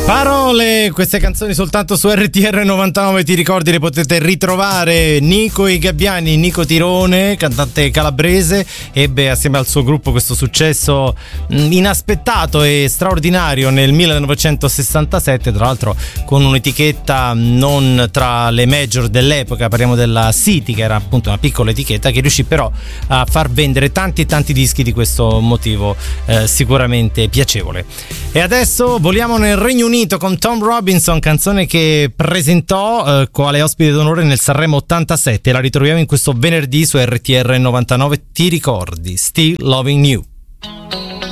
Parole, queste canzoni soltanto su RTR 99, ti ricordi, le potete ritrovare. Nico e Gabbiani, Nico Tirone, cantante calabrese, ebbe assieme al suo gruppo questo successo inaspettato e straordinario nel 1967, tra l'altro con un'etichetta non tra le major dell'epoca, parliamo della City, che era appunto una piccola etichetta che riuscì però a far vendere tanti e tanti dischi di questo motivo sicuramente piacevole. E adesso voliamo nel Regno Unito con Tom Robinson, canzone che presentò quale ospite d'onore nel Sanremo 87. La ritroviamo in questo venerdì su RTR 99. Ti ricordi? Still Loving You.